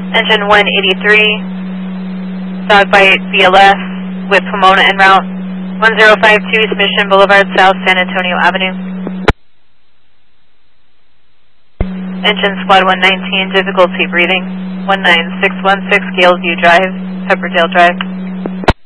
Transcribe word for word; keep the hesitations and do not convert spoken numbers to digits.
Engine one eighty-three, dog bite B L S with Pomona en route. one zero five two East Mission Boulevard, South San Antonio Avenue. Engine squad one nineteen, difficulty breathing. one nine six one six Galeview Drive, Pepperdale Drive.